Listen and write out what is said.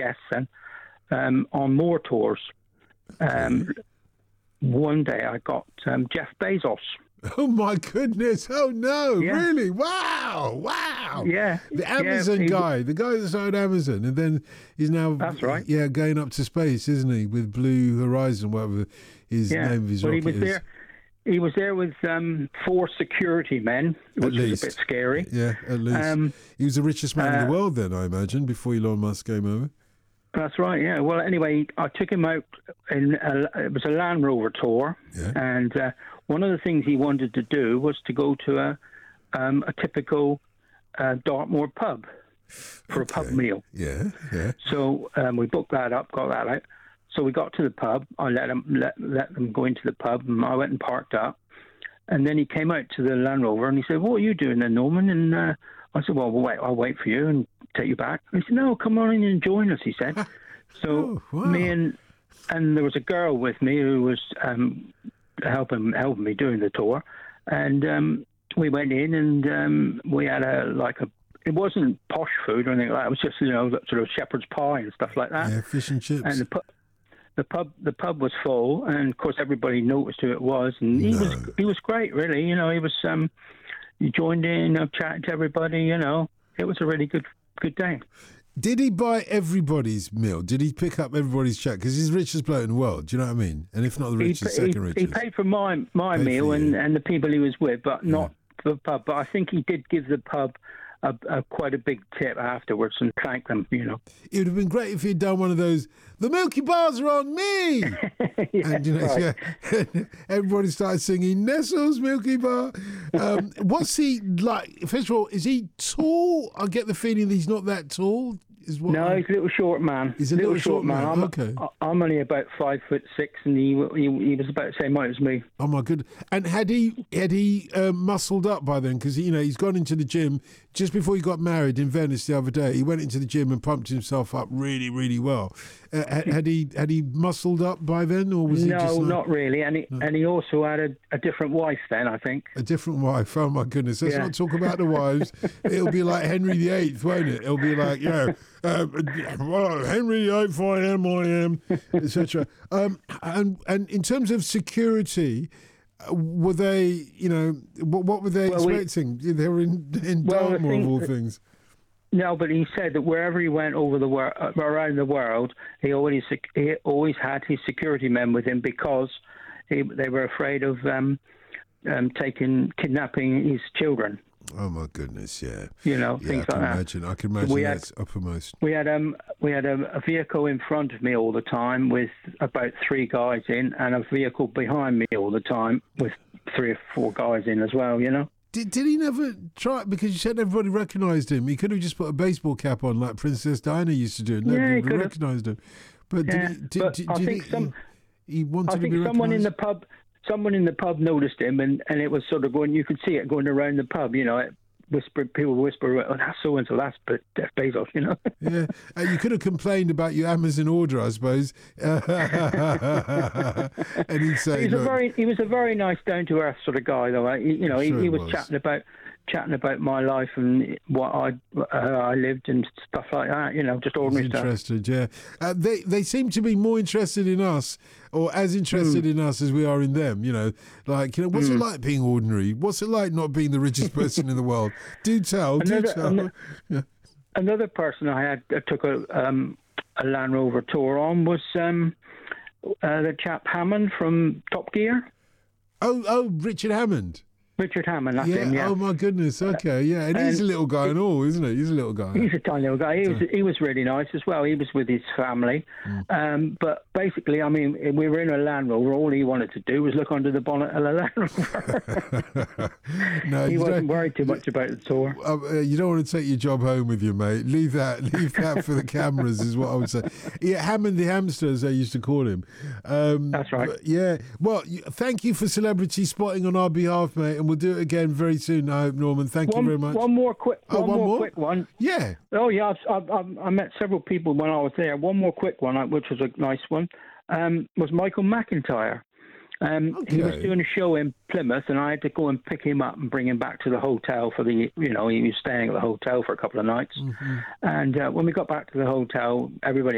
guests on more tours. One day I got Jeff Bezos. Oh my goodness! Oh no! Yeah. Really? Wow! Yeah, The Amazon guy, the guy that started Amazon, and then he's now That's right. Yeah, going up to space, isn't he? With Blue Horizon, whatever his name of his rocket he was is. there. He was there with 4 security men, which was a bit scary. Yeah, at least. He was the richest man in the world then, I imagine, before Elon Musk came over. That's right, yeah. Well, anyway, I took him out it was a Land Rover tour, and one of the things he wanted to do was to go to a typical Dartmoor pub for a pub meal. Yeah. So we booked that up, got that out. So we got to the pub. I let them go into the pub, and I went and parked up. And then he came out to the Land Rover, and he said, "What are you doing then, Norman?" And I said, "Well, I'll wait for you and take you back." And he said, "No, come on in and join us," he said. So me and there was a girl with me who was helping me doing the tour, and we went in and we had it wasn't posh food or anything like that. It was just sort of shepherd's pie and stuff like that. Yeah, fish and chips. And the pub was full, and of course everybody noticed who it was, and he was great, really. He was he joined in, chatting to everybody. It was a really good day. Did he buy everybody's meal? Did he pick up everybody's check? Because he's the richest bloke in the world. Do you know what I mean? And if not the richest, second richest. He paid for my meal and the people he was with, but not for the pub. But I think he did give the pub quite a big tip afterwards and thank them. It would have been great if he'd done one of those. The Milky Bars are on me, and everybody started singing Nestle's Milky Bar. What's he like? First of all, is he tall? I get the feeling that he's not that tall. He's a little short man. He's a little short man. I'm only about 5'6", and he was about the same height as me. Oh my goodness! And had he muscled up by then? Because he's gone into the gym just before he got married in Venice the other day. He went into the gym and pumped himself up really, really well. Had he muscled up by then, or was he just not really? And he also had a different wife then, I think. A different wife. Oh my goodness! Let's not talk about the wives. It'll be like Henry VIII, won't it? It'll be like well, Henry VIII, I am, etc. And in terms of security, were they, what were they expecting? They were in Dartmoor, of all things. No, but he said that wherever he went around the world, he always had his security men with him because they were afraid of kidnapping his children. Oh my goodness! Yeah, things like that. I can imagine that's uppermost. We had a vehicle in front of me all the time with about 3 guys in, and a vehicle behind me all the time with 3 or 4 guys in as well. Did he never try? Because you said everybody recognised him. He could have just put a baseball cap on like Princess Diana used to do, and nobody would have recognised him. But he wanted to be recognised? Someone in the pub noticed him, and it was sort of going. You could see it going around the pub. People whisper, "Oh, that's so and so. That's Jeff Bezos." Yeah, you could have complained about your Amazon order, I suppose. And he'd say, he was a very nice, down to earth sort of guy, though. He was chatting about my life and what I lived and stuff like that. Just ordinary stuff. Interested, yeah. They seem to be more interested in us, or as interested in us as we are in them. What's it like being ordinary? What's it like not being the richest person in the world? Do tell. Another person I took a Land Rover tour on was the chap Hammond from Top Gear. Oh, Richard Hammond. Richard Hammond, that's him, yeah. Oh, my goodness, okay, yeah. And he's a little guy and all, isn't he? He's a little guy. He's a tiny little guy. He was really nice as well. He was with his family. But basically, we were in a Land Rover. All he wanted to do was look under the bonnet of the Land Rover. He wasn't worried too much about the tour. You don't want to take your job home with you, mate. Leave that for the cameras is what I would say. Yeah, Hammond the hamster, as they used to call him. That's right. Yeah. Well, thank you for celebrity spotting on our behalf, mate. And we'll do it again very soon, I hope, Norman. Thank you very much. One more quick one. Yeah. Oh, yeah. I met several people when I was there. One more quick one, which was a nice one, was Michael McIntyre. He was doing a show in Plymouth, and I had to go and pick him up and bring him back to the hotel for he was staying at the hotel for a couple of nights. And when we got back to the hotel, everybody